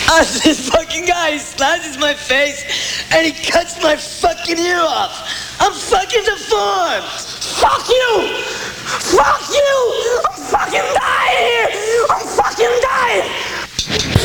This fucking guy, he slashes my face and he cuts my fucking ear off. I'm fucking deformed. Fuck you! Fuck you!